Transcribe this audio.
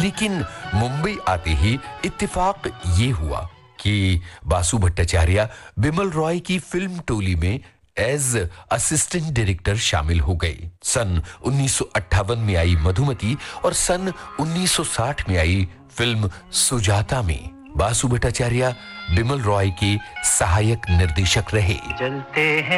लेकिन मुंबई आते ही इत्तेफाक ये हुआ कि बासु भट्टाचार्य बिमल रॉय की फिल्म टोली में एज असिस्टेंट डायरेक्टर शामिल हो गए। सन 1958 में आई मधुमती और सन 1960 में आई फिल्म सुजाता में बासु भट्टाचार्य बिमल रॉय के सहायक निर्देशक रहे। चलते हैं